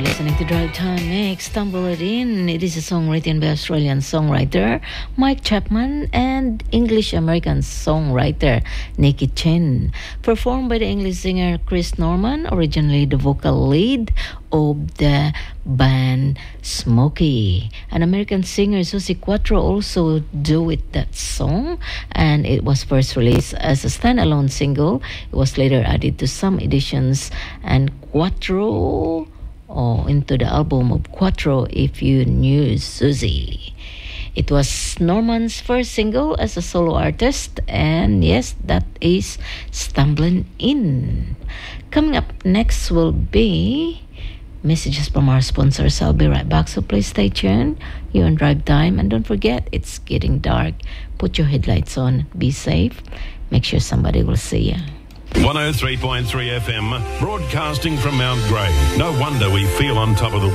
Listening to Drive Time Mix, Stumble It In. It is a song written by Australian songwriter Mike Chapman and English-American songwriter Nicky Chen. Performed by the English singer Chris Norman, originally the vocal lead of the band Smokey. An American singer, Susie Quatro, also duet that song, and it was first released as a standalone single. It was later added to some editions, and Quatro into the album of Quatro, If You Knew Susie. It was Norman's first single as a solo artist, and yes, that is Stumbling In. Coming up next will be messages from our sponsors. I'll be right back, so please stay tuned. You're on Drive Time, and don't forget, it's getting dark. Put your headlights on, be safe, make sure somebody will see you. 103.3 FM, broadcasting from Mount Grey. No wonder we feel on top of the